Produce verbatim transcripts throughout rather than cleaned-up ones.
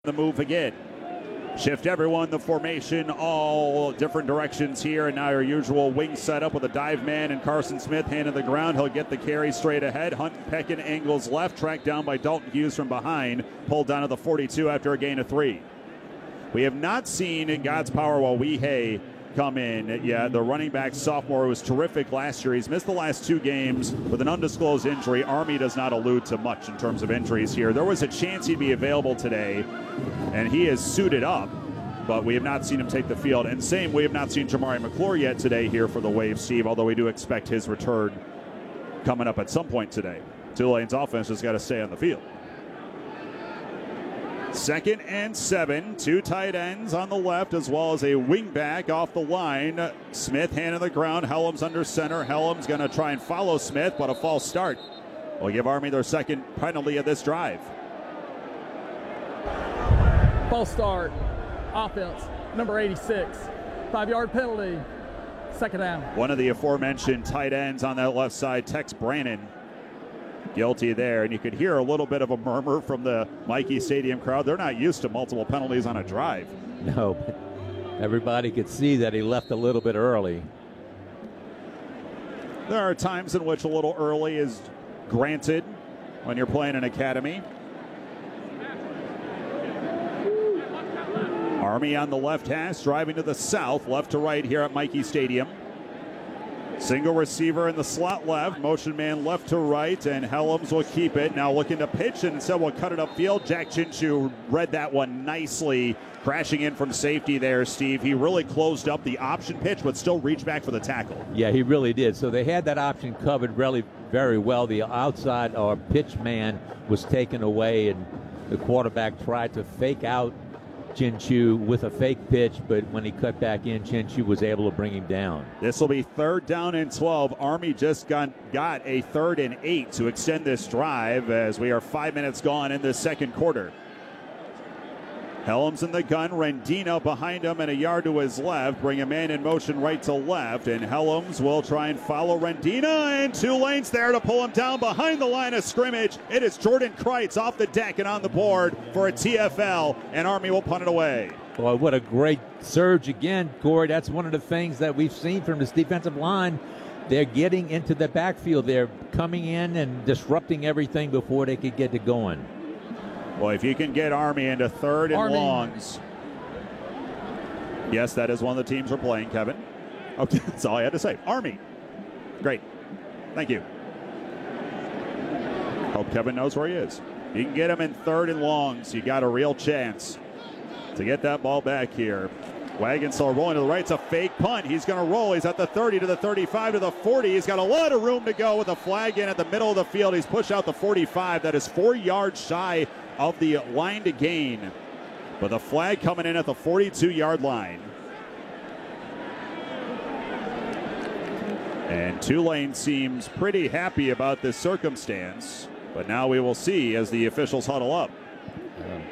The move again. Shift everyone, the formation, all different directions here. And now your usual wing setup with a dive man and Carson Smith hand in the ground. He'll get the carry straight ahead. Hunt Peckin angles left, tracked down by Dalton Hughes from behind. Pulled down to the forty-two after a gain of three. We have not seen God's Power Wawihe come in. Yeah, the running back sophomore was terrific last year. He's missed the last two games with an undisclosed injury. Army does not allude to much in terms of injuries here. There was a chance he'd be available today, and he is suited up, but we have not seen him take the field. And same, we have not seen Jamari McClure yet today here for the Wave, Steve, although we do expect his return coming up at some point today. Tulane's offense has got to stay on the field. Second and seven, two tight ends on the left as well as a wingback off the line. Smith hand on the ground, Helms under center. Helms going to try and follow Smith, but a false start will give Army their second penalty of this drive. False start, offense, number eighty-six. Five-yard penalty, second down. One of the aforementioned tight ends on that left side, Tex Brannon, guilty there, and you could hear a little bit of a murmur from the Michie Stadium crowd. They're not used to multiple penalties on a drive. No, but everybody could see that he left a little bit early. There are times in which a little early is granted when you're playing an academy. Army on the left hash, driving to the south, left to right here at Michie Stadium. Single receiver in the slot left, motion man left to right, and Helms will keep it. Now looking to pitch, and instead we'll cut it upfield. Jack Chinchu read that one nicely, crashing in from safety there, Steve. He really closed up the option pitch, but still reached back for the tackle. Yeah, he really did. So they had that option covered really very well. The outside or pitch man was taken away, and the quarterback tried to fake out Chinchu with a fake pitch, but when he cut back in, Chinchu was able to bring him down. This will be third down and twelve. Army just got, got a third and eight to extend this drive as we are five minutes gone in the second quarter. Helms in the gun, Rendina behind him and a yard to his left. Bring a man in motion right to left, and Helms will try and follow Rendina, and Tulane's there to pull him down behind the line of scrimmage. It is Jordan Kreitz off the deck and on the board for a T F L, and Army will punt it away. Boy, what a great surge again, Corey. That's one of the things that we've seen from this defensive line. They're getting into the backfield. They're coming in and disrupting everything before they could get it going. Well, if you can get Army into third and Army. longs. Yes, that is one of the teams we're playing, Kevin. Okay, that's all I had to say. Army. Great. Thank you. Hope Kevin knows where he is. You can get him in third and longs. You got a real chance to get that ball back here. Wagenstall rolling to the right. It's a fake punt. He's going to roll. He's at the thirty to the thirty-five to the forty. He's got a lot of room to go with a flag in at the middle of the field. He's pushed out the forty-five. That is four yards shy of the line to gain. But the flag coming in at the forty-two-yard line. And Tulane seems pretty happy about this circumstance. But now we will see as the officials huddle up. Um.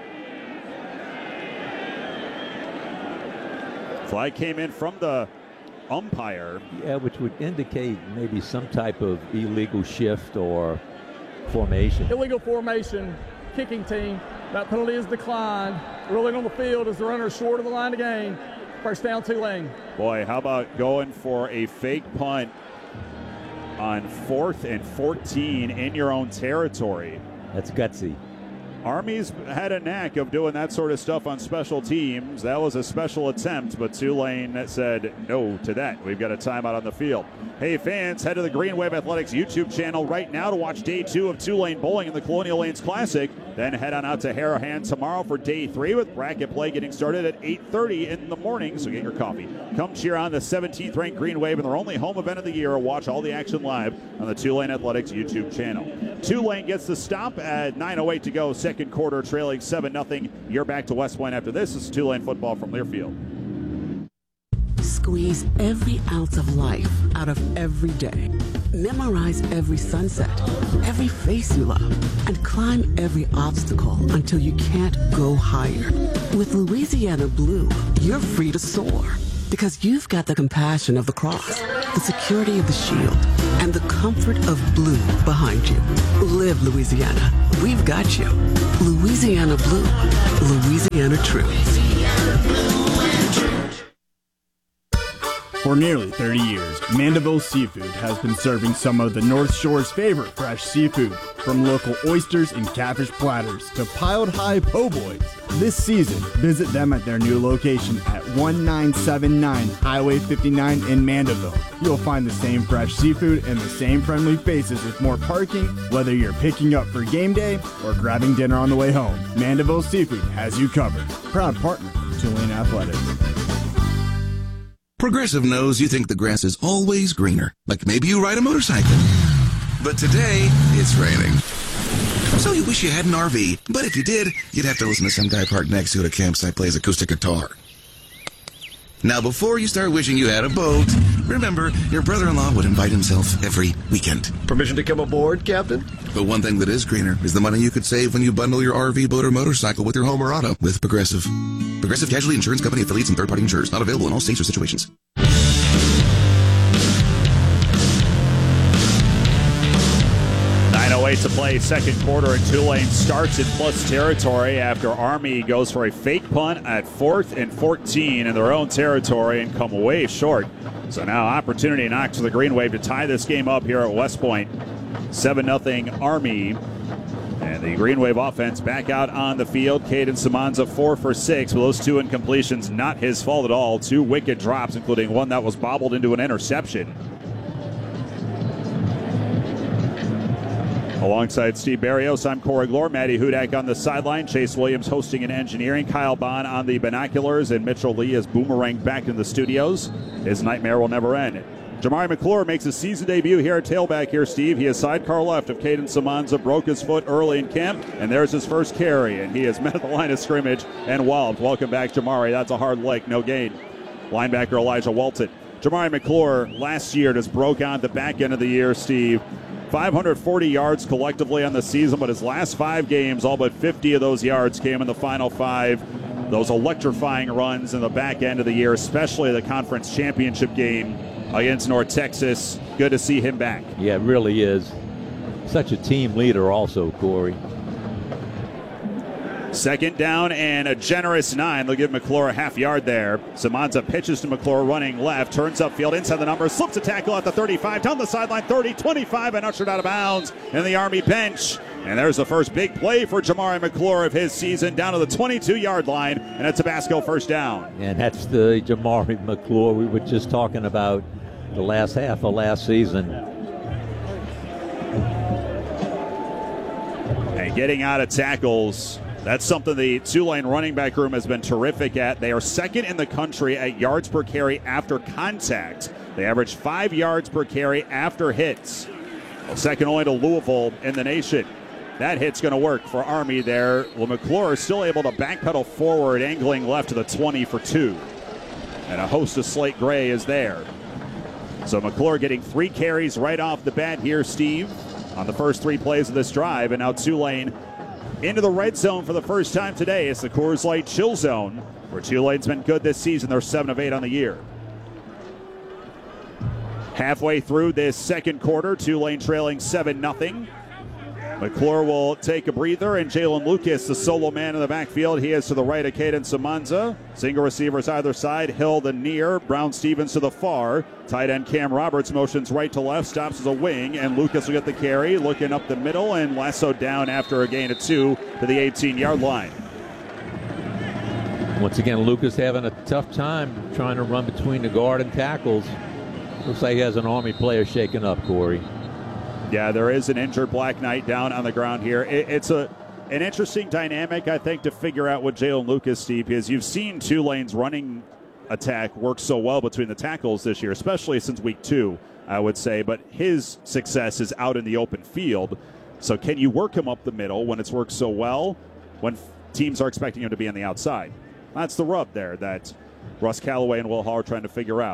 Flag came in from the umpire. Yeah, which would indicate maybe some type of illegal shift or formation. Illegal formation, kicking team. That penalty is declined. Rolling on the field as the runner is short of the line to gain. First down, Tulane. Boy, how about going for a fake punt on fourth and fourteen in your own territory? That's gutsy. Army's had a knack of doing that sort of stuff on special teams. That was a special attempt, but Tulane said no to that. We've got a timeout on the field. Hey, fans, head to the Green Wave Athletics YouTube channel right now to watch day two of Tulane bowling in the Colonial Lanes Classic. Then head on out to Harahan tomorrow for day three with bracket play getting started at eight thirty in the morning, so get your coffee. Come cheer on the seventeenth ranked Green Wave in their only home event of the year. Watch all the action live on the Tulane Athletics YouTube channel. Tulane gets the stop at nine oh eight to go. Second quarter, trailing seven nothing. You're back to West Point after this. This is Tulane football from Learfield. Squeeze every ounce of life out of every day. Memorize every sunset, every face you love, and climb every obstacle until you can't go higher. With Louisiana Blue, you're free to soar because you've got the compassion of the cross, the security of the shield, and the comfort of blue behind you. Live Louisiana. We've got you. Louisiana Blue, Louisiana True. For nearly thirty years, Mandeville Seafood has been serving some of the North Shore's favorite fresh seafood, from local oysters and catfish platters to piled high po' boys. This season, visit them at their new location at nineteen seventy-nine Highway fifty-nine in Mandeville. You'll find the same fresh seafood and the same friendly faces with more parking, whether you're picking up for game day or grabbing dinner on the way home. Mandeville Seafood has you covered. Proud partner of Tulane Athletics. Progressive knows you think the grass is always greener, like maybe you ride a motorcycle. But today, it's raining. So you wish you had an R V, but if you did, you'd have to listen to some guy parked next to you at a campsite plays acoustic guitar. Now, before you start wishing you had a boat, remember, your brother-in-law would invite himself every weekend. Permission to come aboard, Captain? But one thing that is greener is the money you could save when you bundle your R V, boat, or motorcycle with your home or auto with Progressive. Progressive Casualty Insurance Company affiliates and third-party insurers. Not available in all states or situations. nine oh eight to play, second quarter, and Tulane starts in plus territory after Army goes for a fake punt at fourth and fourteen in their own territory and come away short. So now opportunity knocks to the Green Wave to tie this game up here at West Point. seven nothing Army. And the Green Wave offense back out on the field. Caden Samanza four for six with those two incompletions. Not his fault at all. Two wicked drops, including one that was bobbled into an interception. Alongside Steve Barrios, I'm Corey Glore. Maddie Hudak on the sideline. Chase Williams hosting and engineering. Kyle Bond on the binoculars. And Mitchell Lee is boomerang back in the studios. His nightmare will never end. Jamari McClure makes his season debut here at tailback here, Steve. He is sidecar left of Caden Samanza. Broke his foot early in camp, and there's his first carry. And he has met at the line of scrimmage and walloped. Welcome back, Jamari. That's a hard lick, no gain. Linebacker Elijah Walton. Jamari McClure last year just broke on the back end of the year, Steve. five hundred forty yards collectively on the season, but his last five games, all but fifty of those yards came in the final five. Those electrifying runs in the back end of the year, especially the conference championship game against North Texas. Good to see him back. Yeah, it really is. Such a team leader also, Corey. Second down and a generous nine. They'll give McClure a half yard there. Samanza pitches to McClure, running left, turns upfield, inside the numbers, slips a tackle at the thirty-five, down the sideline, thirty, twenty-five, and ushered out of bounds in the Army bench. And there's the first big play for Jamari McClure of his season, down to the twenty-two-yard line, and a Tabasco first down. And that's the Jamari McClure we were just talking about the last half of last season. And getting out of tackles, that's something the Tulane running back room has been terrific at. They are second in the country at yards per carry after contact. They average five yards per carry after hits. Well, second only to Louisville in the nation. That hit's going to work for Army there. Well, McClure is still able to backpedal forward, angling left to the twenty for two. And a host of slate gray is there. So McClure getting three carries right off the bat here, Steve, on the first three plays of this drive. And now Tulane into the red zone for the first time today. It's the Coors Light Chill Zone, where Tulane's been good this season. They're seven of eight on the year. Halfway through this second quarter, Tulane trailing seven nothing. McClure will take a breather, and Jalen Lucas, the solo man in the backfield. He is to the right of Caden Samanza. Single receivers either side. Hill the near, Brown Stevens to the far. Tight end Cam Roberts motions right to left, stops as a wing, and Lucas will get the carry, looking up the middle, and lassoed down after a gain of two to the eighteen-yard line. Once again, Lucas having a tough time trying to run between the guard and tackles. Looks like he has an Army player shaken up, Corey. Yeah, there is an injured Black Knight down on the ground here. It, it's a an interesting dynamic, I think, to figure out what Jalen Lucas, Steve, because you've seen Tulane's running attack work so well between the tackles this year, especially since week two, I would say. But his success is out in the open field. So can you work him up the middle when it's worked so well when teams are expecting him to be on the outside? That's the rub there that Russ Callaway and Will Hall are trying to figure out.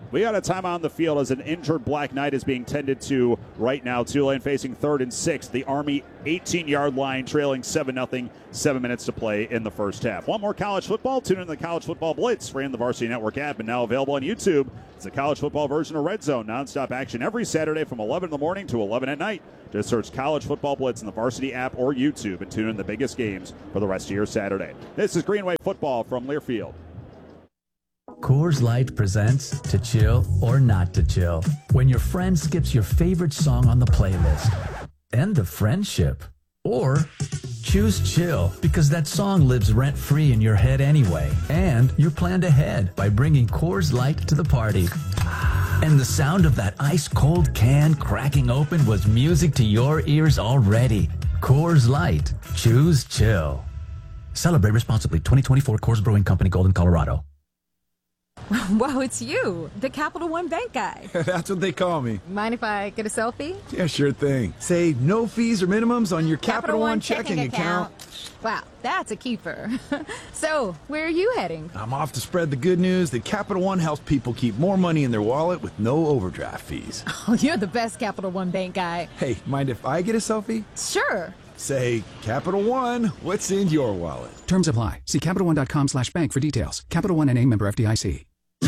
We got a timeout on the field as an injured Black Knight is being tended to right now. Tulane facing third and six. The Army eighteen-yard line trailing seven nothing. Seven minutes to play in the first half. Want more college football? Tune in to the College Football Blitz. Free in the Varsity Network app and now available on YouTube. It's a college football version of Red Zone. Nonstop action every Saturday from eleven in the morning to eleven at night. Just search College Football Blitz in the Varsity app or YouTube and tune in the biggest games for the rest of your Saturday. This is Greenway Football from Learfield. Coors Light presents To Chill or Not to Chill. When your friend skips your favorite song on the playlist. End of friendship. Or choose chill because that song lives rent-free in your head anyway. And you're planned ahead by bringing Coors Light to the party. And the sound of that ice-cold can cracking open was music to your ears already. Coors Light. Choose chill. Celebrate responsibly. twenty twenty-four Coors Brewing Company, Golden, Colorado. Whoa, it's you, the Capital One Bank guy. That's what they call me. Mind if I get a selfie? Yeah, sure thing. Say no fees or minimums on your Capital, Capital One, One checking, checking account. account. Wow, that's a keeper. So, where are you heading? I'm off to spread the good news that Capital One helps people keep more money in their wallet with no overdraft fees. Oh, you're the best Capital One Bank guy. Hey, mind if I get a selfie? Sure. Say, Capital One, what's in your wallet? Terms apply. See CapitalOne.com slash bank for details. Capital One N A member F D I C.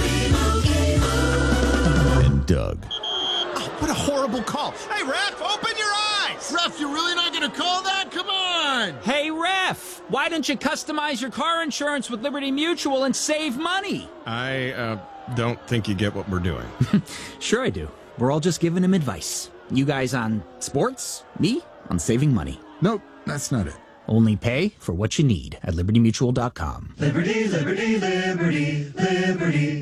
And Doug. Oh, what a horrible call. Hey, ref, open your eyes. Ref, you're really not going to call that? Come on. Hey, ref, why don't you customize your car insurance with Liberty Mutual and save money? I uh, don't think you get what we're doing. Sure I do. We're all just giving him advice. You guys on sports, me on saving money. Nope, that's not it. Only pay for what you need at liberty mutual dot com. Liberty, liberty, liberty, liberty.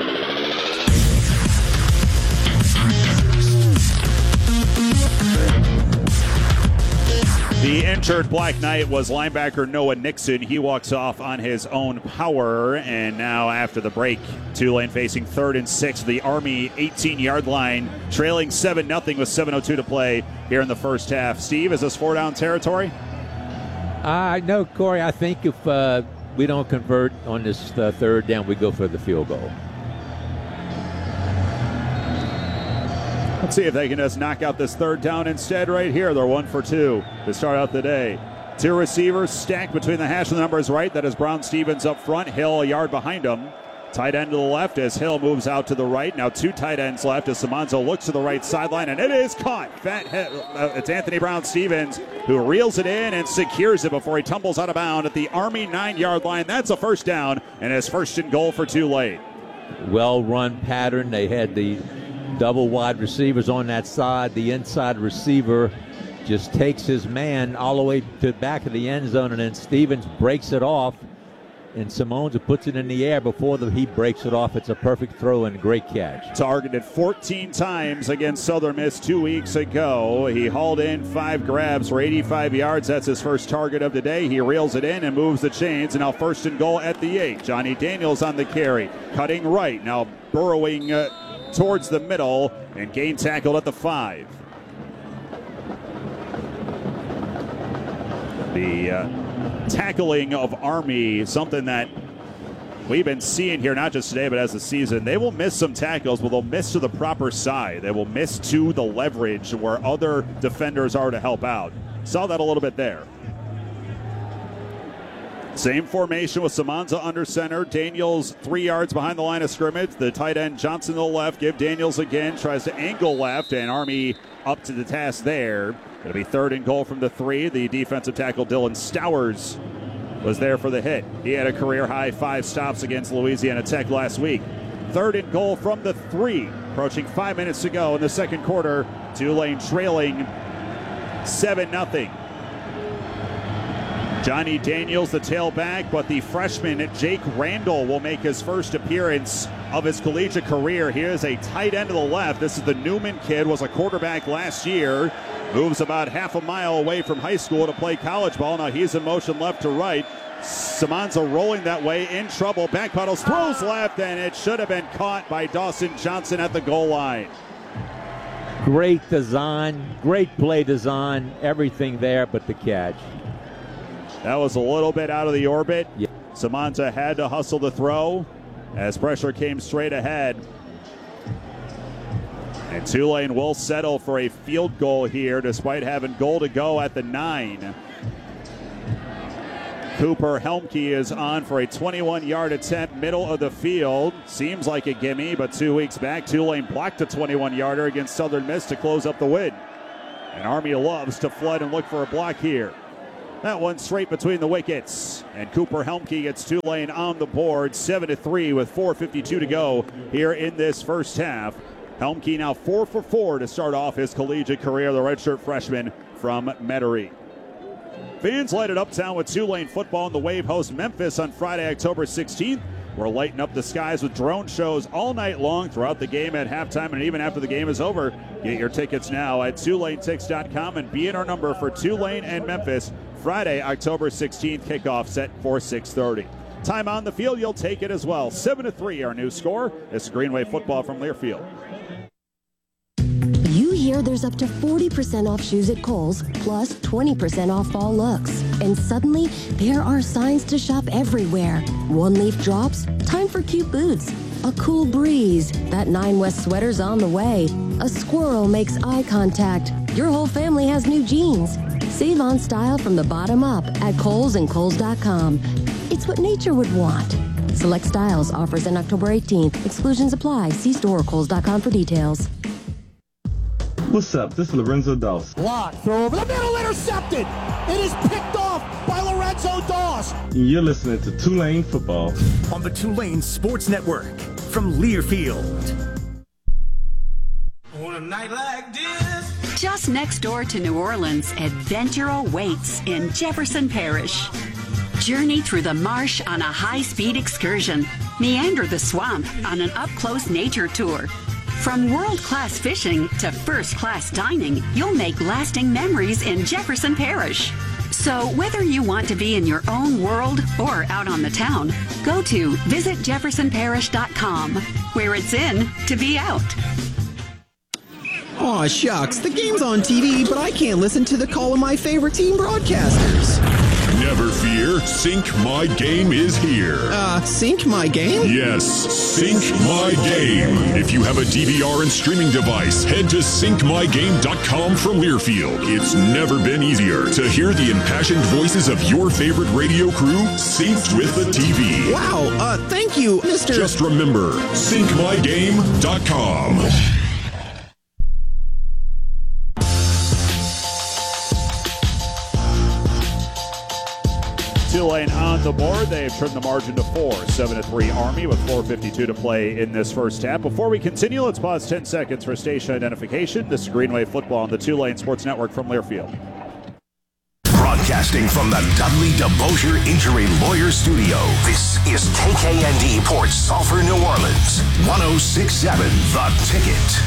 The injured Black Knight was linebacker Noah Nixon. He walks off on his own power, and now after the break, Tulane facing third and six. The Army eighteen-yard line, trailing seven nothing with seven oh two to play here in the first half. Steve, is this four-down territory? Uh, no, Corey, I think if uh, we don't convert on this uh, third down, we go for the field goal. Let's see if they can just knock out this third down instead right here. They're one for two to start out the day. Two receivers stacked between the hash and the numbers right. That is Brown Stevens up front. Hill a yard behind him. Tight end to the left as Hill moves out to the right. Now two tight ends left as Samanzo looks to the right sideline, and it is caught. Fat hit. Uh, it's Anthony Brown Stevens who reels it in and secures it before he tumbles out of bounds at the Army nine-yard line. That's a first down, and his first and goal for Tulane. Well-run pattern. They had the double wide receivers on that side. The inside receiver just takes his man all the way to the back of the end zone, and then Stevens breaks it off, and Simonza puts it in the air before the, he breaks it off. It's a perfect throw and great catch. Targeted fourteen times against Southern Miss two weeks ago. He hauled in five grabs for eighty-five yards. That's his first target of the day. He reels it in and moves the chains, and now first and goal at the eight. Johnny Daniels on the carry, cutting right, now burrowing uh, towards the middle, and gain tackled at the five. The uh, tackling of Army, something that we've been seeing here, not just today, but as the season. They will miss some tackles, but they'll miss to the proper side. They will miss to the leverage where other defenders are to help out. Saw that a little bit there. Same formation with Samanza under center. Daniels three yards behind the line of scrimmage. The tight end Johnson to the left. Give Daniels again. Tries to angle left, and Army up to the task there. It'll be third and goal from the three. The defensive tackle Dylan Stowers was there for the hit. He had a career-high five stops against Louisiana Tech last week. Third and goal from the three. Approaching five minutes to go in the second quarter. Tulane trailing seven nothing. Johnny Daniels, the tailback, but the freshman Jake Randall will make his first appearance of his collegiate career. Here's a tight end to the left. This is the Newman kid, was a quarterback last year. Moves about half a mile away from high school to play college ball. Now he's in motion left to right. Samanza rolling that way, in trouble. Back pedals, throws left, and it should have been caught by Dawson Johnson at the goal line. Great design, great play design, everything there but the catch. That was a little bit out of the orbit. Yeah. Samanza had to hustle the throw as pressure came straight ahead. And Tulane will settle for a field goal here despite having goal to go at the nine. Cooper Helmke is on for a twenty-one-yard attempt, middle of the field. Seems like a gimme, but two weeks back, Tulane blocked a twenty-one-yarder against Southern Miss to close up the win. And Army loves to flood and look for a block here. That one straight between the wickets. And Cooper Helmke gets Tulane on the board, seven to three with four fifty-two to go here in this first half. Helmke now four for four to start off his collegiate career, the redshirt freshman from Metairie. Fans light it uptown with Tulane football, and the Wave hosts Memphis on Friday, October sixteenth. We're lighting up the skies with drone shows all night long throughout the game, at halftime, and even after the game is over. Get your tickets now at Tulane Tix dot com and be in our number for Tulane and Memphis. Friday, October sixteenth, kickoff set for six thirty. Time on the field, you'll take it as well. seven to three, our new score. This is Greenway football from Learfield. You hear there's up to forty percent off shoes at Kohl's, plus twenty percent off fall looks. And suddenly, there are signs to shop everywhere. One leaf drops, time for cute boots. A cool breeze, that Nine West sweater's on the way. A squirrel makes eye contact. Your whole family has new jeans. Save on style from the bottom up at Kohl's and Kohl's dot com. It's what nature would want. Select styles, offers in October eighteenth. Exclusions apply. See store or Kohl's dot com for details. What's up? This is Lorenzo Doss. Block, throw over the middle, intercepted. It is picked off by Lorenzo Doss. You're listening to Tulane Football on the Tulane Sports Network from Learfield. On a night like this. Just next door to New Orleans, adventure awaits in Jefferson Parish. Journey through the marsh on a high-speed excursion. Meander the swamp on an up-close nature tour. From world-class fishing to first-class dining, you'll make lasting memories in Jefferson Parish. So whether you want to be in your own world or out on the town, go to visit jefferson parish dot com, where it's in to be out. Aw, shucks, the game's on T V, but I can't listen to the call of my favorite team broadcasters. Never fear, Sync My Game is here. Uh, Sync My Game? Yes, Sync My Game. If you have a D V R and streaming device, head to sync my game dot com from Learfield. It's never been easier to hear the impassioned voices of your favorite radio crew synced with the T V. Wow, uh, thank you, Mister Just remember, sync my game dot com. Tulane on the board. They've trimmed the margin to four. seven to three Army with four fifty-two to play in this first half. Before we continue, let's pause ten seconds for station identification. This is Greenway Football on the Tulane Sports Network from Learfield. Broadcasting from the Dudley DeBosier Injury Lawyer Studio, this is K K N D Port Sulphur, New Orleans. one oh six point seven The Ticket.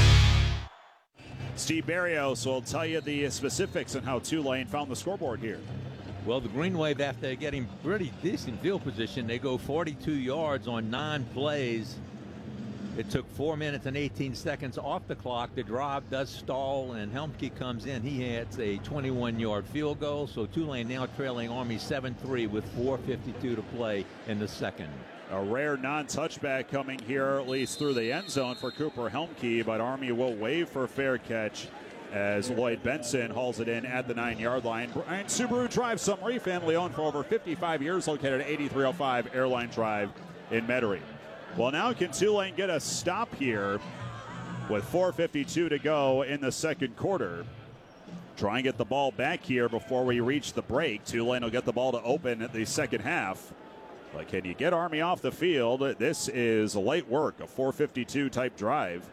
Steve Barrios will tell you the specifics on how Tulane found the scoreboard here. Well, the Green Wave, after getting pretty decent field position, they go forty-two yards on nine plays. It took four minutes and eighteen seconds off the clock. The drive does stall, and Helmke comes in. He hits a twenty-one-yard field goal, so Tulane now trailing Army seven three with four fifty-two to play in the second. A rare non-touchback coming here, at least through the end zone for Cooper Helmke, but Army will waive for a fair catch as Lloyd Benson hauls it in at the nine-yard line. Bryant Subaru Drive Summary, family owned for over fifty-five years, located at eighty-three oh five Airline Drive in Metairie. Well, now can Tulane get a stop here with four fifty-two to go in the second quarter? Try and get the ball back here before we reach the break. Tulane will get the ball to open at the second half. But can you get Army off the field? This is light work, a four fifty-two type drive.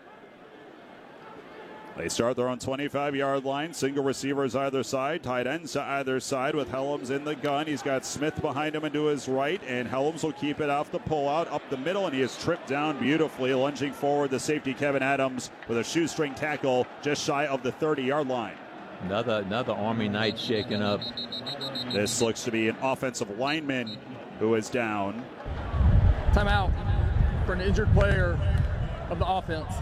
They start their own twenty-five-yard line. Single receivers either side. Tight ends to either side with Helms in the gun. He's got Smith behind him and to his right. And Helms will keep it off the pullout up the middle. And he is tripped down beautifully. Lunging forward, the safety Kevin Adams with a shoestring tackle just shy of the thirty-yard line. Another, another Army night shaken up. This looks to be an offensive lineman who is down. Timeout for an injured player of the offense.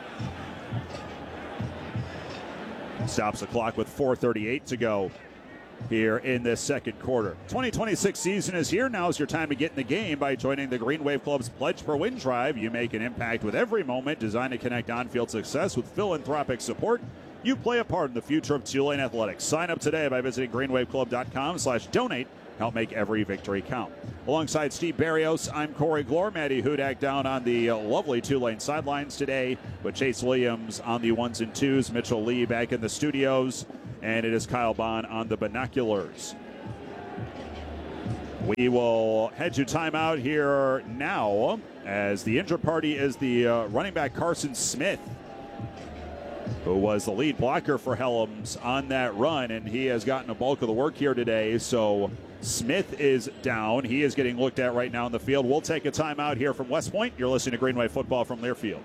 Stops the clock with four thirty-eight to go here in this second quarter. twenty twenty-six season is here. Now is your time to get in the game by joining the Green Wave Club's Pledge for Win Drive. You make an impact with every moment, designed to connect on-field success with philanthropic support. You play a part in the future of Tulane athletics. Sign up today by visiting greenwaveclub.com slash donate. Help make every victory count. Alongside Steve Barrios, I'm Corey Glore. Maddie Hudak down on the uh, lovely Tulane sidelines today, with Chase Williams on the ones and twos, Mitchell Lee back in the studios, and it is Kyle Bond on the binoculars. We will head to timeout here now, as the injured party is the uh, running back Carson Smith, who was the lead blocker for Helms on that run, and he has gotten a bulk of the work here today. So Smith is down. He is getting looked at right now in the field. We'll take a timeout here from West Point. You're listening to Greenway Football from Learfield.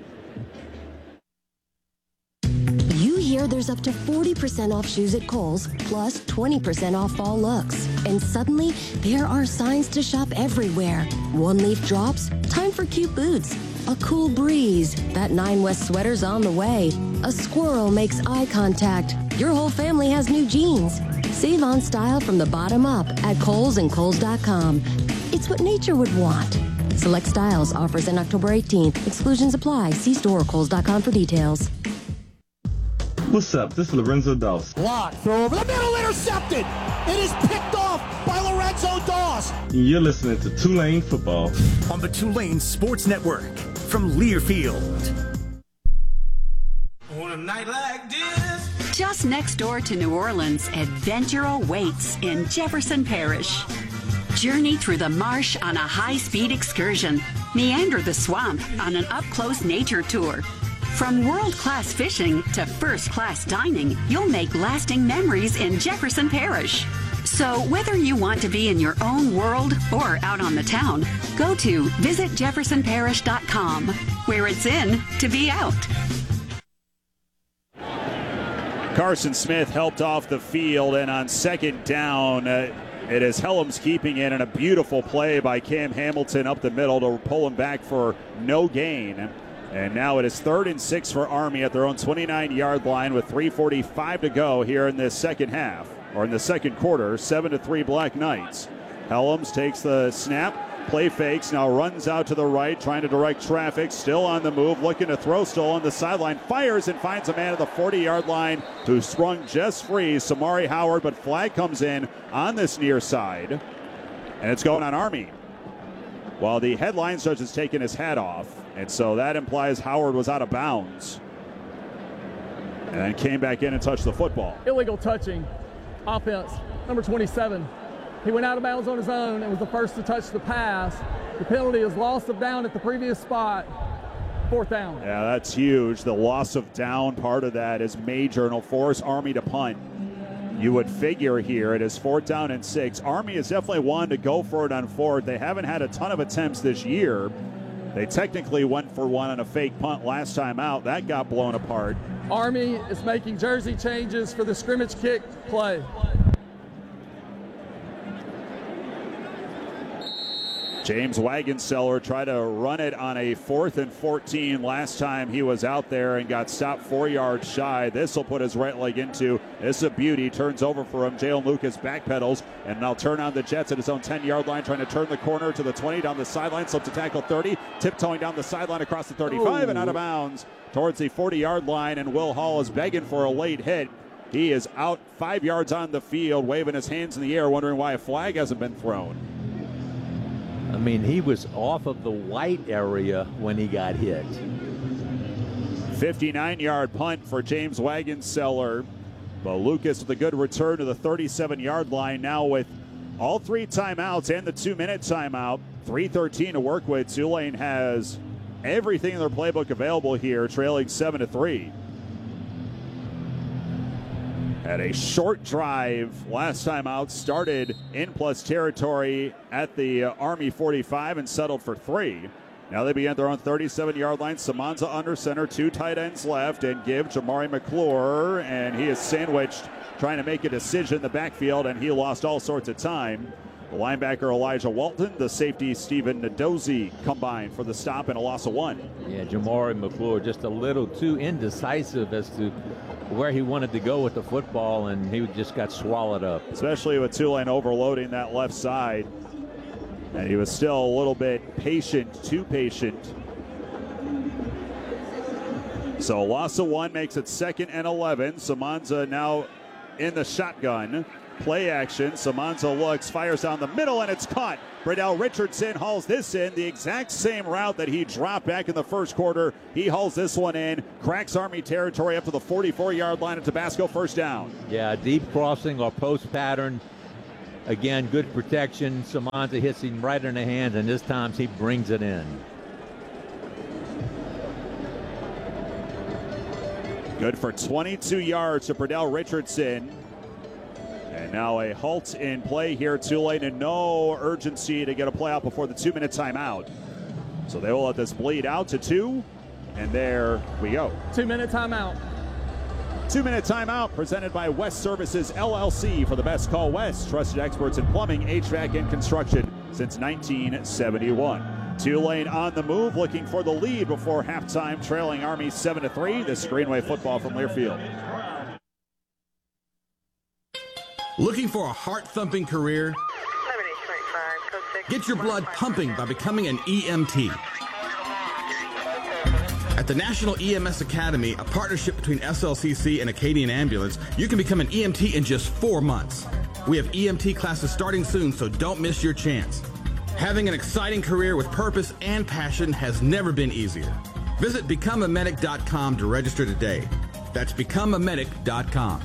You hear there's up to forty percent off shoes at Kohl's, plus twenty percent off fall looks. And suddenly, there are signs to shop everywhere. One leaf drops, time for cute boots. A cool breeze, that Nine West sweater's on the way. A squirrel makes eye contact. Your whole family has new jeans. Save on style from the bottom up at Kohl's and Kohl's dot com. It's what nature would want. Select styles, offers in October eighteenth. Exclusions apply. See store or Kohl's dot com for details. What's up? This is Lorenzo Dawson. Block, throw over the middle, intercepted. It is picked off by Lorenzo Dawson. You're listening to Tulane Football on the Tulane Sports Network from Learfield. On a night like this. Just next door to New Orleans, adventure awaits in Jefferson Parish. Journey through the marsh on a high-speed excursion. Meander the swamp on an up-close nature tour. From world-class fishing to first-class dining, you'll make lasting memories in Jefferson Parish. So whether you want to be in your own world or out on the town, go to visit jefferson parish dot com, where it's in to be out. Carson Smith helped off the field, and on second down, uh, it is Helms keeping it, and a beautiful play by Cam Hamilton up the middle to pull him back for no gain. And now it is third and six for Army at their own twenty-nine-yard line with three forty-five to go here in this second half, or in the second quarter. seven to three Black Knights. Helms takes the snap, play fakes, now runs out to the right, trying to direct traffic, still on the move, looking to throw, still on the sideline, fires and finds a man at the forty-yard line who sprung just free, Samari Howard, but flag comes in on this near side, and it's going on Army. While the headline judge has taken his hat off, and so that implies Howard was out of bounds. And then came back in and touched the football. Illegal touching, offense, number twenty-seven. He went out of bounds on his own and was the first to touch the pass. The penalty is loss of down at the previous spot, fourth down. Yeah, that's huge. The loss of down part of that is major, and will force Army to punt. You would figure here it is fourth down and six. Army is definitely one to go for it on fourth. They haven't had a ton of attempts this year. They technically went for one on a fake punt last time out. That got blown apart. Army is making jersey changes for the scrimmage kick play. James Wagonseller tried to run it on a fourth and fourteen last time he was out there and got stopped four yards shy. This will put his right leg into. This is a beauty. Turns over for him. Jalen Lucas backpedals and now turn on the Jets at his own ten-yard line, trying to turn the corner to the twenty, down the sideline, slips to tackle thirty, tiptoeing down the sideline across the thirty-five Ooh. and out of bounds towards the forty-yard line, and Will Hall is begging for a late hit. He is out five yards on the field, waving his hands in the air, wondering why a flag hasn't been thrown. I mean, he was off of the white area when he got hit. fifty-nine-yard punt for James Wagonseller. But Lucas with a good return to the thirty-seven-yard line now with all three timeouts and the two-minute timeout. three thirteen to work with. Tulane has everything in their playbook available here, trailing seven to three. Had a short drive last time out, started in plus territory at the uh, Army forty-five and settled for three. Now they begin their own thirty-seven-yard line. Samanza under center, two tight ends left, and give Jamari McClure, and he is sandwiched trying to make a decision in the backfield, and he lost all sorts of time. The linebacker Elijah Walton, the safety Stephen Nadozi combined for the stop and a loss of one. Yeah, Jamari McClure just a little too indecisive as to where he wanted to go with the football, and he just got swallowed up. Especially with Tulane overloading that left side. And he was still a little bit patient, too patient. So loss of one makes it second and eleven. Samanza now in the shotgun. Play action. Samanza looks, fires down the middle, and it's caught. Bradell Richardson hauls this in. The exact same route that he dropped back in the first quarter. He hauls this one in. Cracks Army territory up to the forty-four-yard line of Tabasco. First down. Yeah, deep crossing or post pattern. Again, good protection. Samanza hits him right in the hands, and this time he brings it in. Good for twenty-two yards to Bradell Richardson. And now a halt in play here. Tulane and no urgency to get a play out before the two-minute timeout. So they will let this bleed out to two. And there we go. Two-minute timeout. Two-minute timeout presented by West Services L L C. For the best, call West. Trusted experts in plumbing, H V A C, and construction since nineteen seventy-one. Tulane on the move, looking for the lead before halftime, trailing Army seven to three. This is Greenway football from Learfield. Looking for a heart-thumping career? Get your blood pumping by becoming an E M T. At the National E M S Academy, a partnership between S L C C and Acadian Ambulance, you can become an E M T in just four months. We have E M T classes starting soon, so don't miss your chance. Having an exciting career with purpose and passion has never been easier. Visit become a medic dot com to register today. That's become a medic dot com.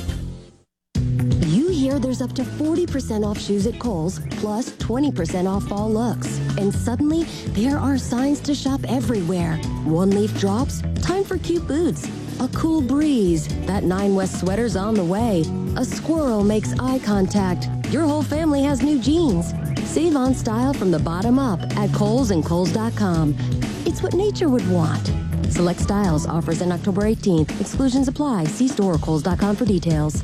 You hear there's up to forty percent off shoes at Kohl's, plus twenty percent off fall looks. And suddenly, there are signs to shop everywhere. One leaf drops, time for cute boots. A cool breeze, that Nine West sweater's on the way. A squirrel makes eye contact. Your whole family has new jeans. Save on style from the bottom up at Kohl's and Kohl's dot com. It's what nature would want. Select styles, offers in October eighteenth. Exclusions apply. See store or Kohl's dot com for details.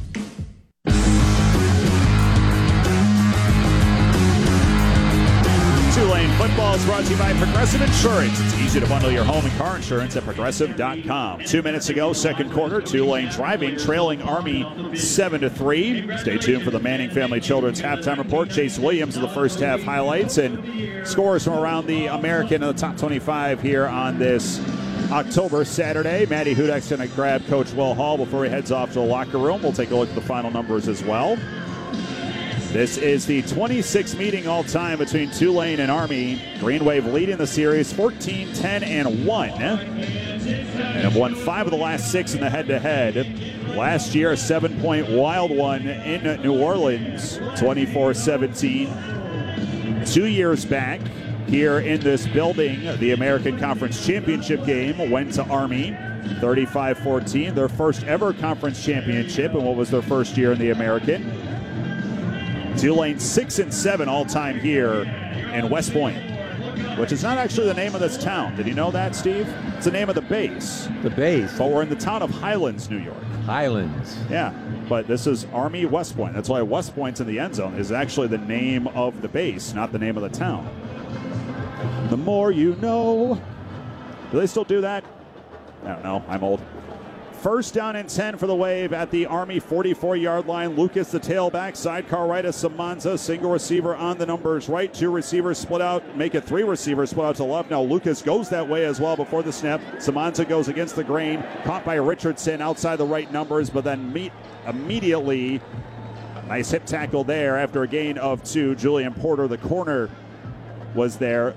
Tulane football is brought to you by Progressive Insurance. It's easy to bundle your home and car insurance at progressive dot com. Two minutes ago, second quarter, Tulane driving, trailing Army seven to three. Stay tuned for the Manning Family Children's halftime report. Chase Williams of the first half highlights and scores from around the American and the top twenty-five here on this October Saturday. Matty Hudek's going to grab Coach Will Hall before he heads off to the locker room. We'll take a look at the final numbers as well. This is the twenty-sixth meeting all-time between Tulane and Army. Green Wave leading the series fourteen, ten, and one. And have won five of the last six in the head-to-head. Last year, a seven-point wild one in New Orleans, twenty-four seventeen. Two years back, here in this building, the American Conference Championship game went to Army, thirty-five fourteen. Their first ever conference championship in what was their first year in the American. Tulane six and seven all time here in West Point, which is not actually the name of this town. Did you know that, Steve? It's the name of the base. The base. But we're in the town of Highlands, New York. Highlands. Yeah, but this is Army West Point. That's why West Point's in the end zone is actually the name of the base, not the name of the town. The more you know. Do they still do that? I don't know. I'm old. First down and ten for the Wave at the Army forty-four-yard line. Lucas, the tailback. Sidecar right of Samanza. Single receiver on the numbers right. Two receivers split out. Make it three receivers split out to the left. Now Lucas goes that way as well before the snap. Samanza goes against the grain. Caught by Richardson outside the right numbers, but then meet immediately. Nice hip tackle there after a gain of two. Julian Porter, the corner, was there.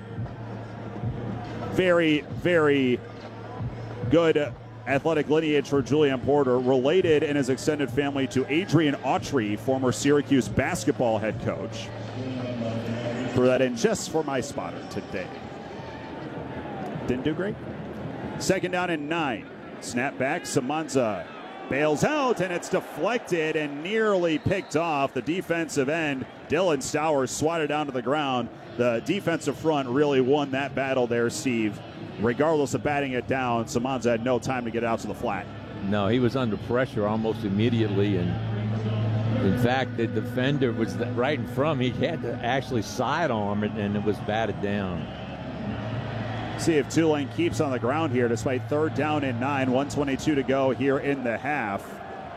Very, very good athletic lineage for Julian Porter, related in his extended family to Adrian Autry, former Syracuse basketball head coach. Threw that in just for my spotter today. Didn't do great. Second down and nine. Snap back, Samanza bails out, and it's deflected and nearly picked off. The defensive end, Dylan Stowers, swatted down to the ground. The defensive front really won that battle there, Steve. Regardless of batting it down, Samanza had no time to get out to the flat. No, he was under pressure almost immediately, and in fact, the defender was right in front of him. He had to actually sidearm it, and it was batted down. See if Tulane keeps on the ground here despite third down and nine. one twenty-two to go here in the half.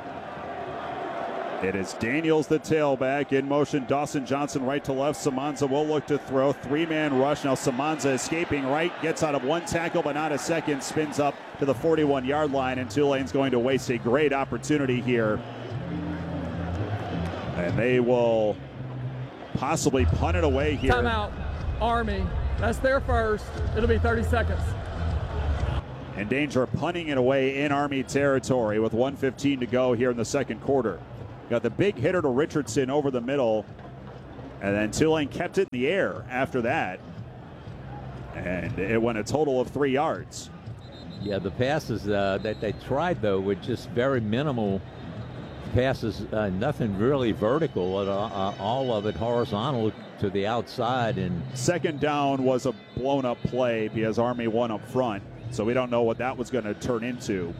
It is Daniels, the tailback. In motion, Dawson Johnson right to left. Samanza will look to throw. Three-man rush. Now Samanza escaping right. Gets out of one tackle, but not a second. Spins up to the forty-one-yard line, and Tulane's going to waste a great opportunity here. And they will possibly punt it away here. Timeout, Army. That's their first. It'll be thirty seconds. In danger of punting it away in Army territory with one fifteen to go here in the second quarter. Got the big hitter to Richardson over the middle, and then Tulane kept it in the air after that, and it went a total of three yards. Yeah, the passes uh, that they tried, though, were just very minimal passes, uh, nothing really vertical, uh, uh, all of it horizontal to the outside. And second down was a blown-up play because Army won up front, so we don't know what that was going to turn into.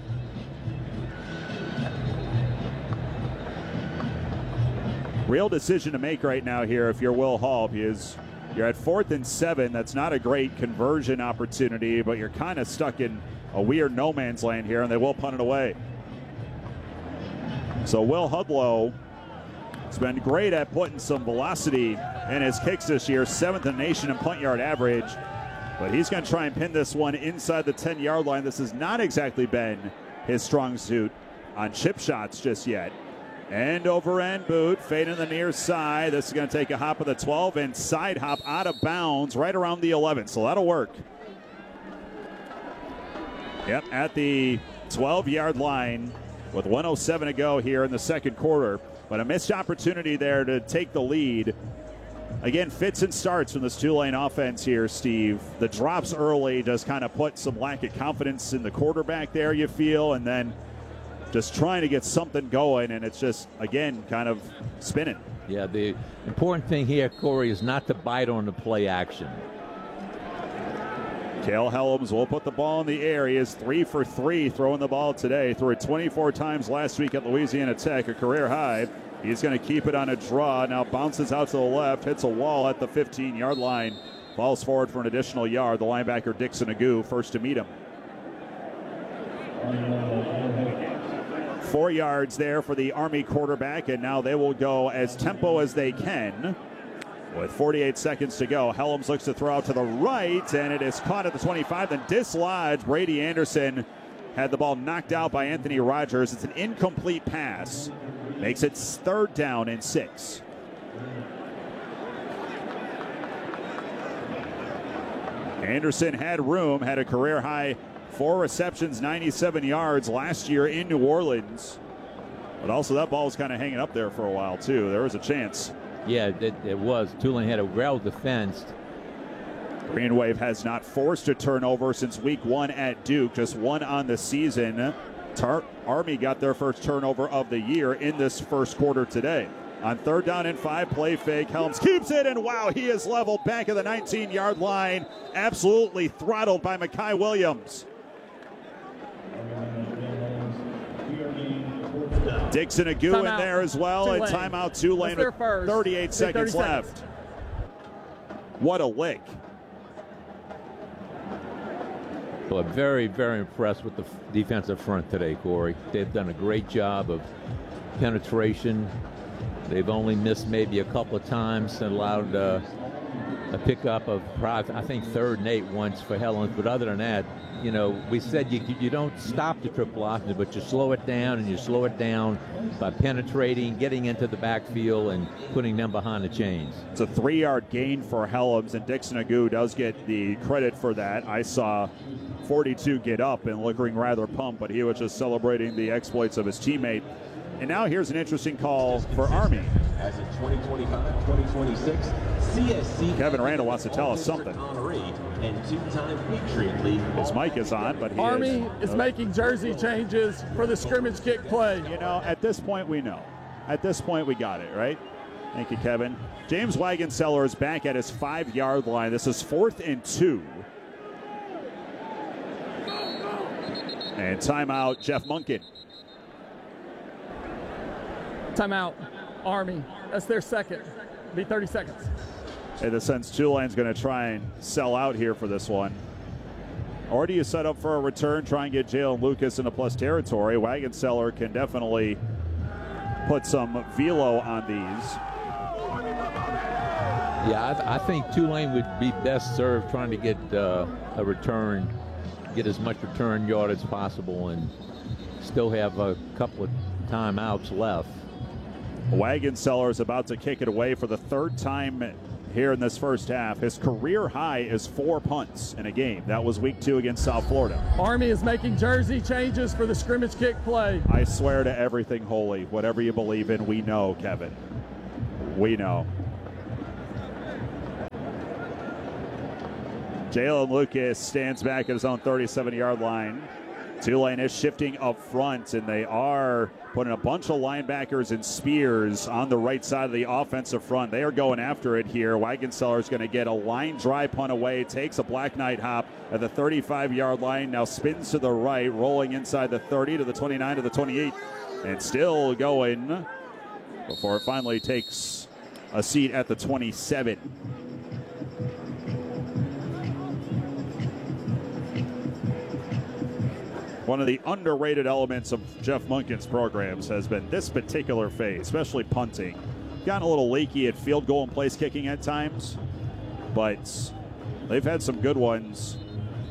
Real decision to make right now here if you're Will Hall, because you're at fourth and seven. That's not a great conversion opportunity, but you're kind of stuck in a weird no man's land here, and they will punt it away. So Will Hudlow has been great at putting some velocity in his kicks this year, seventh in the nation in punt yard average, but he's going to try and pin this one inside the ten-yard line. This has not exactly been his strong suit on chip shots just yet. End over end boot, fade in the near side. This is going to take a hop of the twelve and side hop out of bounds right around the eleven. So that'll work. Yep, at the twelve-yard line with one oh seven to go here in the second quarter. But a missed opportunity there to take the lead. Again, fits and starts from this Tulane offense here, Steve. The drops early just kind of put some lack of confidence in the quarterback there, you feel, and then just trying to get something going, and it's just, again, kind of spinning. Yeah, the important thing here, Corey, is not to bite on the play action. Cale Helms will put the ball in the air. He is three for three throwing the ball today. Threw it twenty-four times last week at Louisiana Tech, a career high. He's going to keep it on a draw. Now bounces out to the left, hits a wall at the fifteen-yard line. Falls forward for an additional yard. The linebacker, Dixon Agu, first to meet him. Four yards there for the Army quarterback, and now they will go as tempo as they can. With forty-eight seconds to go, Helms looks to throw out to the right, and it is caught at the twenty-five, then dislodged. Brady Anderson had the ball knocked out by Anthony Rogers. It's an incomplete pass. Makes it third down and six. Anderson had room, had a career high four receptions, ninety-seven yards last year in New Orleans. But also that ball was kind of hanging up there for a while, too. There was a chance. Yeah, it, it was. Tulane had a well defense. Green Wave has not forced a turnover since week one at Duke, just one on the season. Tar- Army got their first turnover of the year in this first quarter today. On third down and five, play fake. Helms keeps it, and wow, he is leveled back at the nineteen-yard line. Absolutely throttled by Mekhi Williams. Dixon Agu in there as well, Tulane. And timeout Tulane with thirty-eight seconds thirty left. Seconds. What a lick. Well, very, very impressed with the defensive front today, Corey. They've done a great job of penetration. They've only missed maybe a couple of times and allowed uh, a pickup of, I think, third and eight once for Helens. But other than that, you know, we said you you don't stop the triple option, but you slow it down, and you slow it down by penetrating, getting into the backfield, and putting them behind the chains. It's a three-yard gain for Helms, and Dixon Agu does get the credit for that. I saw forty-two get up and looking rather pumped, but he was just celebrating the exploits of his teammate. And now here's an interesting call for Army. As a twenty twenty-five twenty twenty-six C S C Kevin Randall wants to tell us something. And two-time Patriot League. His mic is on, but he Army is, is making jersey changes for the scrimmage kick play. You know, at this point we know. At this point we got it, right? Thank you, Kevin. James Wagonseller is back at his five-yard line. This is fourth and two. And timeout, Jeff Monken. Timeout, Army. That's their second. Be thirty seconds. In the sense, Tulane's going to try and sell out here for this one. Or do you set up for a return, try and get Jalen Lucas into plus territory? Wagon Seller can definitely put some velo on these. Yeah, I, th- I think Tulane would be best served trying to get uh, a return, get as much return yard as possible, and still have a couple of timeouts left. Wagon Seller is about to kick it away for the third time here in this first half. His career high is four punts in a game. That was week two against South Florida. Army is making jersey changes for the scrimmage kick play. I swear to everything holy, whatever you believe in, we know, Kevin. We know. Jalen Lucas stands back at his own thirty-seven-yard line. Tulane is shifting up front, and they are putting a bunch of linebackers and spears on the right side of the offensive front. They are going after it here. Wagon Seller is going to get a line drive punt away, takes a Black Knight hop at the thirty-five-yard line, now spins to the right, rolling inside the thirty to the twenty-nine to the twenty-eight, and still going before it finally takes a seat at the twenty-seven. One of the underrated elements of Jeff Monken's programs has been this particular phase, especially punting. Gotten a little leaky at field goal and place kicking at times, but they've had some good ones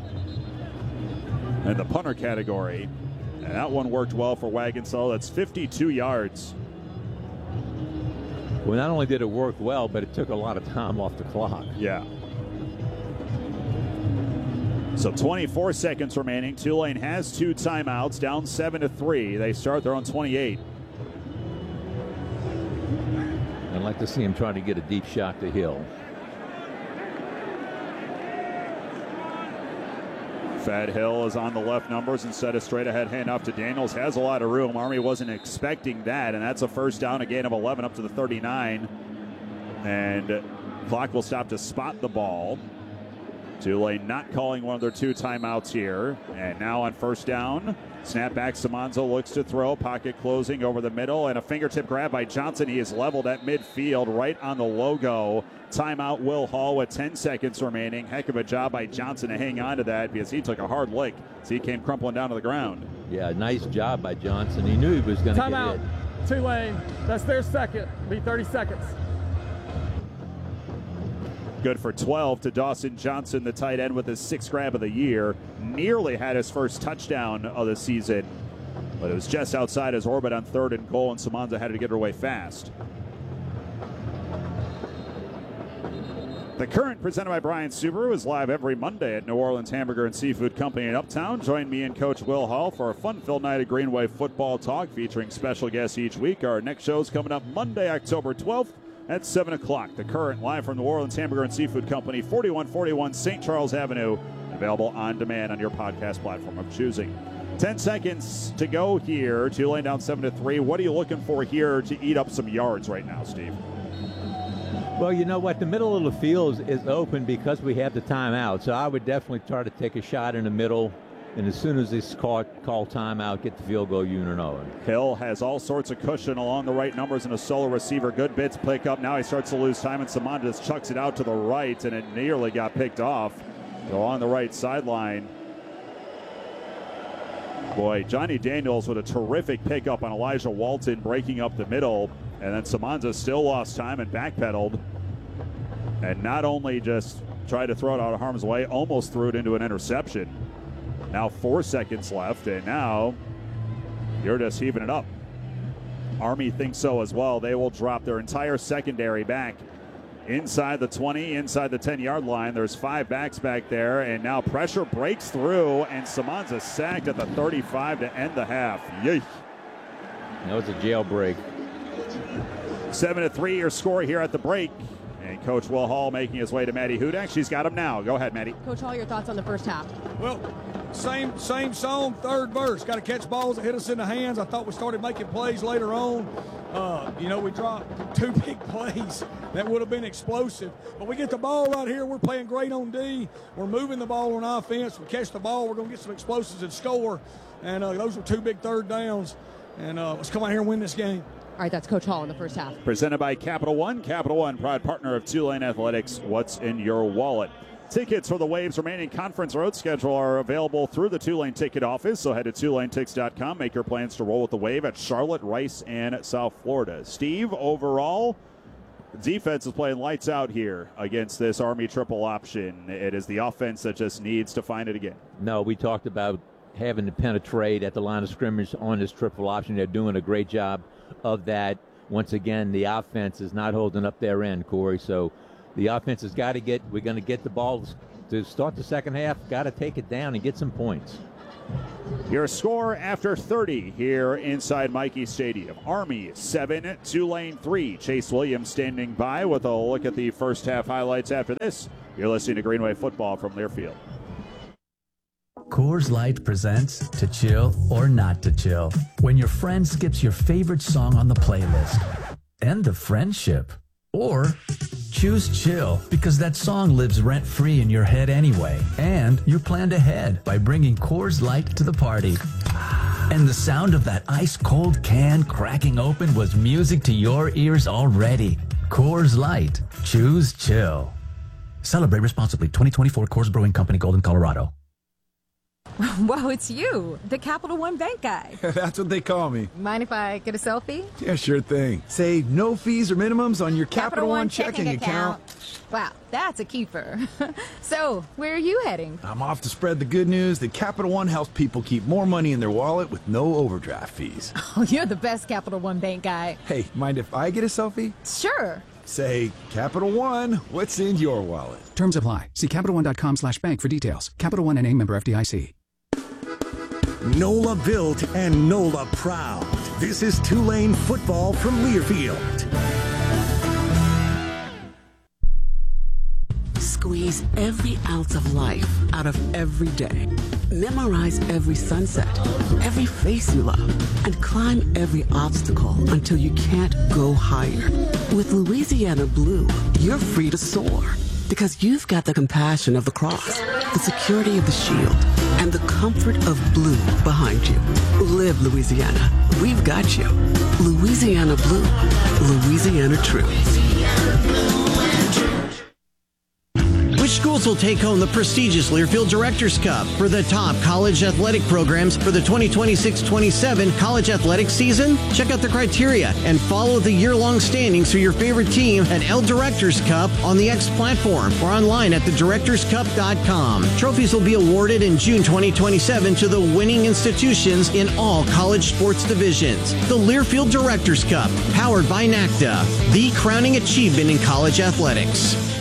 in the punter category. And that one worked well for Wagon Seller. That's fifty-two yards. Well, not only did it work well, but it took a lot of time off the clock. Yeah. So twenty-four seconds remaining. Tulane has two timeouts, down seven to three. They start their own twenty-eight. I'd like to see him trying to get a deep shot to Hill. Fad Hill is on the left numbers instead of straight ahead handoff to Daniels. Has a lot of room. Army wasn't expecting that, and that's a first down, a gain of eleven up to the thirty-nine. And clock will stop to spot the ball. Tulane not calling one of their two timeouts here. And now on first down, snap back, Samanzo looks to throw, pocket closing over the middle, and a fingertip grab by Johnson. He is leveled at midfield right on the logo. Timeout, Will Hall with ten seconds remaining. Heck of a job by Johnson to hang on to that because he took a hard lick as he came crumpling down to the ground. Yeah, nice job by Johnson. He knew he was going to get Timeout, Tulane. That's their second. Be thirty seconds. Good for twelve to Dawson Johnson, the tight end, with his sixth grab of the year. Nearly had his first touchdown of the season, but it was just outside his orbit on third and goal, and Samanza had to get her away fast. The Current, presented by Bryan Subaru, is live every Monday at New Orleans Hamburger and Seafood Company in Uptown. Join me and Coach Will Hall for a fun-filled night of Greenway football talk featuring special guests each week. Our next show is coming up Monday, October twelfth. At seven o'clock. The Current, live from New Orleans Hamburger and Seafood Company, forty-one forty-one Saint Charles Avenue. Available on demand on your podcast platform of choosing. Ten seconds to go here. Tulane down seven to three. What are you looking for here to eat up some yards right now, Steve? Well, you know what? The middle of the field is, is open because we have the timeout. So I would definitely try to take a shot in the middle. And as soon as this call, call timeout, get the field goal unit on. Hill has all sorts of cushion along the right numbers and a solo receiver. Good bits pick up. Now he starts to lose time, and Saman just chucks it out to the right, and it nearly got picked off. Along the right sideline. Boy, Johnny Daniels with a terrific pickup on Elijah Walton, breaking up the middle. And then Samanza still lost time and backpedaled. And not only just tried to throw it out of harm's way, almost threw it into an interception. Now four seconds left, and now you're just heaving it up. Army thinks so as well. They will drop their entire secondary back inside the twenty, inside the ten-yard line. There's five backs back there, and now pressure breaks through, and Samanza sacked at the thirty-five to end the half. Yeesh. That was a jailbreak. Seven to three, your score here at the break. And Coach Will Hall making his way to Maddie Hudak. She's got him now. Go ahead, Maddie. Coach Hall, your thoughts on the first half? Well, same same song, third verse. Got to catch balls that hit us in the hands. I thought we started making plays later on. Uh, you know, we dropped two big plays that would have been explosive. But we get the ball right here. We're playing great on D. We're moving the ball on offense. We catch the ball. We're going to get some explosives and score. And uh, those were two big third downs. And uh, let's come out here and win this game. All right, that's Coach Hall in the first half. Presented by Capital One. Capital One, proud partner of Tulane Athletics. What's in your wallet? Tickets for the Waves' remaining conference road schedule are available through the Tulane ticket office, so head to tulane tix dot com. Make your plans to roll with the Wave at Charlotte, Rice, and South Florida. Steve, overall, defense is playing lights out here against this Army triple option. It is the offense that just needs to find it again. No, we talked about having to penetrate at the line of scrimmage on this triple option. They're doing a great job of that. Once again, the offense is not holding up their end, Corey, so the offense has got to get, we're going to get the ball to start the second half, got to take it down and get some points. Your score after thirty here inside Michie Stadium. Army seven, Tulane three. Chase Williams standing by with a look at the first half highlights after this. You're listening to Greenway Football from Learfield. Coors Light presents To Chill or Not to Chill. When your friend skips your favorite song on the playlist. End the friendship. Or choose chill because that song lives rent-free in your head anyway. And you planned ahead by bringing Coors Light to the party. And the sound of that ice-cold can cracking open was music to your ears already. Coors Light. Choose chill. Celebrate responsibly. twenty twenty-four Coors Brewing Company, Golden, Colorado. Whoa, it's you, the Capital One Bank guy. That's what they call me. Mind if I get a selfie? Yeah, sure thing. Say no fees or minimums on your Capital, Capital One, One checking, checking account. account. Wow, that's a keeper. So, where are you heading? I'm off to spread the good news that Capital One helps people keep more money in their wallet with no overdraft fees. Oh, you're the best Capital One Bank guy. Hey, mind if I get a selfie? Sure. Say, Capital One, what's in your wallet? Terms apply. See Capital One dot com slash bank for details. Capital One N A member F D I C. NOLA built and NOLA proud. This is Tulane football from Learfield. Squeeze every ounce of life out of every day. Memorize every sunset, every face you love, and climb every obstacle until you can't go higher. With Louisiana Blue, you're free to soar because you've got the compassion of the cross, the security of the shield, and the comfort of blue behind you. Live Louisiana. We've got you. Louisiana Blue. Louisiana True. Which schools will take home the prestigious Learfield Directors Cup for the top college athletic programs for the twenty twenty-six twenty-seven college athletic season? Check out the criteria and follow the year-long standings for your favorite team at L Directors Cup on the X platform or online at the directors cup dot com. Trophies will be awarded in June twenty twenty-seven to the winning institutions in all college sports divisions. The Learfield Directors Cup, powered by NACDA, the crowning achievement in college athletics.